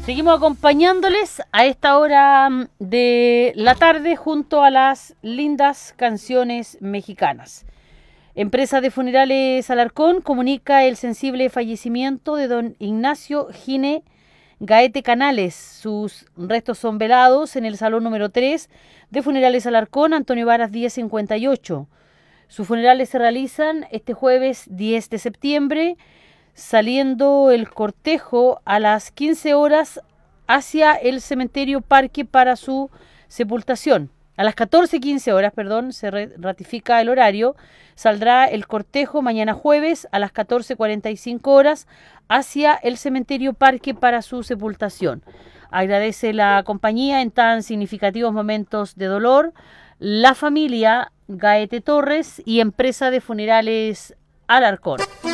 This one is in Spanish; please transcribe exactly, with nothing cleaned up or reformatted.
Seguimos acompañándoles a esta hora de la tarde junto a las lindas canciones mexicanas. Empresa de Funerales Alarcón comunica el sensible fallecimiento de don Ignacio Gine Gaete Canales. Sus restos son velados en el salón número tres de Funerales Alarcón, Antonio Varas diez cincuenta y ocho. Sus funerales se realizan este jueves diez de septiembre, saliendo el cortejo a las quince horas hacia el cementerio Parque para su sepultación. A las catorce quince horas, perdón, se ratifica el horario, saldrá el cortejo mañana jueves a las catorce cuarenta y cinco horas hacia el cementerio Parque para su sepultación. Agradece la compañía en tan significativos momentos de dolor la familia Gaete Torres y Empresa de Funerales Alarcón.